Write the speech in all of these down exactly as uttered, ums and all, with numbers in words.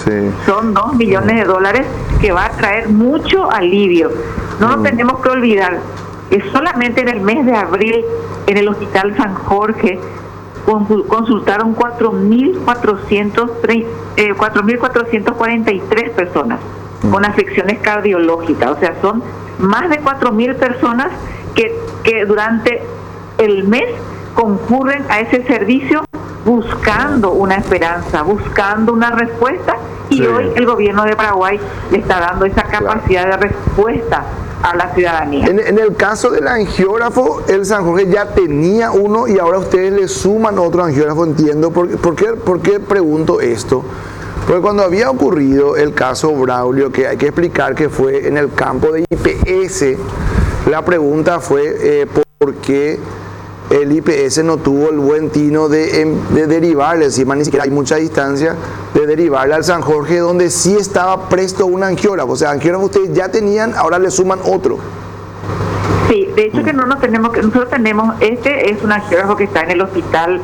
Sí. Son dos millones de dólares que va a traer mucho alivio. No nos mm. tenemos que olvidar que solamente en el mes de abril en el Hospital San Jorge consultaron cuatro mil cuatrocientos cuarenta y tres personas mm. con afecciones cardiológicas. O sea, son más de cuatro mil personas que, que durante el mes concurren a ese servicio buscando una esperanza, buscando una respuesta, y sí. hoy el gobierno de Paraguay le está dando esa capacidad claro. de respuesta a la ciudadanía. En, en el caso del angiógrafo, el San Jorge ya tenía uno y ahora ustedes le suman otro angiógrafo, entiendo. ¿Por, por, qué, ¿Por qué pregunto esto? Porque cuando había ocurrido el caso Braulio, que hay que explicar que fue en el campo de I P S, la pregunta fue eh, por qué el I P S no tuvo el buen tino de, de derivarle, encima ni siquiera hay mucha distancia, de derivarle al San Jorge, donde sí estaba presto un angiógrafo. O sea, angiógrafo ustedes ya tenían, ahora le suman otro. Sí, de hecho que no nos tenemos que, nosotros tenemos, este es un angiógrafo que está en el hospital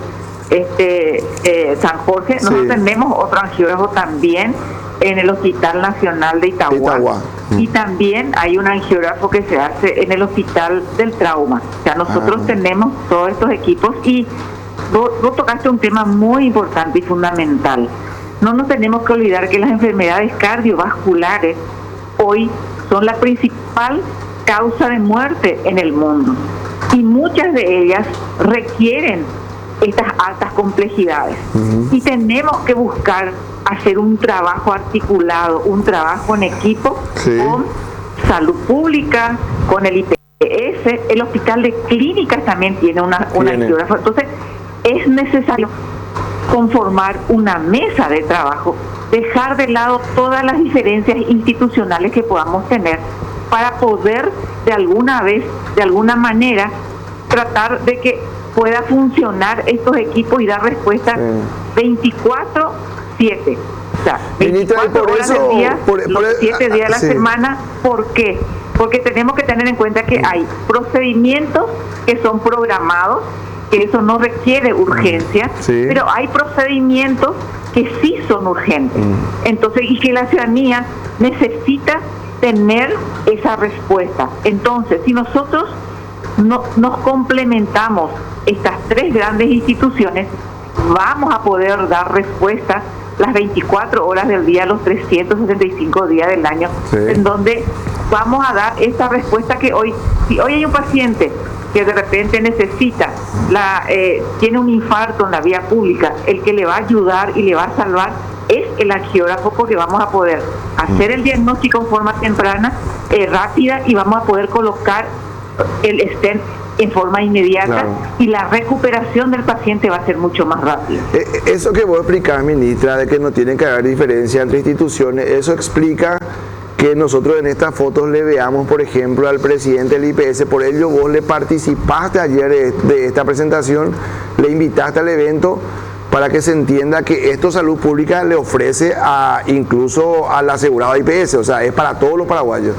este eh, San Jorge, nosotros sí. tenemos otro angiógrafo también en el Hospital Nacional de Itagua, Itagua. y también hay un angiógrafo que se hace en el Hospital del Trauma. O sea, nosotros ah. tenemos todos estos equipos, y vos, vos tocaste un tema muy importante y fundamental. No nos tenemos que olvidar que las enfermedades cardiovasculares hoy son la principal causa de muerte en el mundo, y muchas de ellas requieren estas altas complejidades. Uh-huh. Y tenemos que buscar hacer un trabajo articulado, un trabajo en equipo sí. con salud pública, con el I P S, el Hospital de Clínicas también tiene una, una angiógrafa. Entonces es necesario conformar una mesa de trabajo, dejar de lado todas las diferencias institucionales que podamos tener para poder de alguna vez, de alguna manera, tratar de que pueda funcionar estos equipos y dar respuesta sí. veinticuatro siete. O sea, veinticuatro horas del día, por, por, los siete días de la sí. semana. ¿Por qué? Porque tenemos que tener en cuenta que hay procedimientos que son programados, que eso no requiere urgencia, sí. pero hay procedimientos que sí son urgentes. Mm. Entonces, y que la ciudadanía necesita tener esa respuesta. Entonces, si nosotros no, nos complementamos estas tres grandes instituciones, vamos a poder dar respuesta las veinticuatro horas del día, los trescientos sesenta y cinco días del año, sí. en donde vamos a dar esta respuesta que hoy, si hoy hay un paciente que de repente necesita, la eh, tiene un infarto en la vía pública, el que le va a ayudar y le va a salvar es el angiógrafo, porque vamos a poder hacer el diagnóstico en forma temprana, eh, rápida, y vamos a poder colocar el stent en forma inmediata, claro. y la recuperación del paciente va a ser mucho más rápida. Eso que vos explicás, ministra, de que no tiene que haber diferencia entre instituciones, eso explica que nosotros en estas fotos le veamos, por ejemplo, al presidente del I P S. Por ello vos le participaste ayer de, de esta presentación, le invitaste al evento, para que se entienda que esto Salud Pública le ofrece a, incluso al asegurado I P S, o sea, es para todos los paraguayos.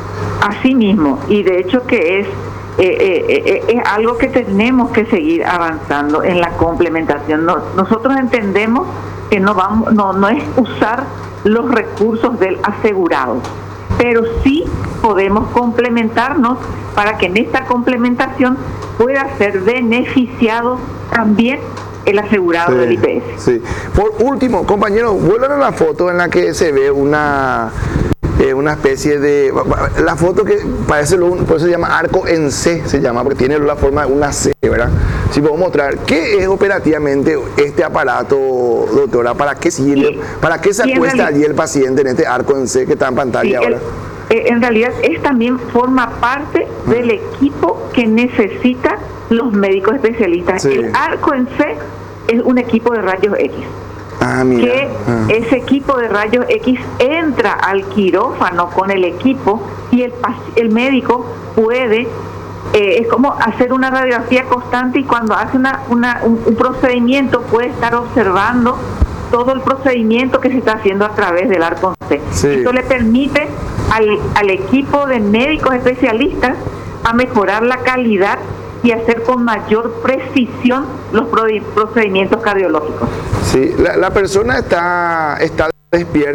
Así mismo, y de hecho que es Eh, eh, eh, es algo que tenemos que seguir avanzando en la complementación. No, nosotros entendemos que no vamos, no, no es usar los recursos del asegurado, pero sí podemos complementarnos para que en esta complementación pueda ser beneficiado también el asegurado sí, del I P S. Sí. Por último, compañeros, vuelvan a la foto en la que se ve una Eh, una especie de, la foto que parece, por eso se llama arco en C, se llama, porque tiene la forma de una C, ¿verdad? Si podemos mostrar, ¿qué es operativamente este aparato, doctora? ¿Para qué sirve? Sí. ¿Para qué se sí, acuesta allí el paciente en este arco en C que está en pantalla sí, ahora? El, eh, en realidad, es también forma parte ah. del equipo que necesitan los médicos especialistas. Sí. El arco en C es un equipo de rayos X. Ah, mira. Que ah. ese equipo de rayos X entra al quirófano con el equipo, y el, el médico puede, eh, es como hacer una radiografía constante, y cuando hace una, una, un, un procedimiento puede estar observando todo el procedimiento que se está haciendo a través del arco C. Sí. Esto le permite al, al equipo de médicos especialistas a mejorar la calidad y hacer con mayor precisión los procedimientos cardiológicos. Sí, la, la persona está, está despierta.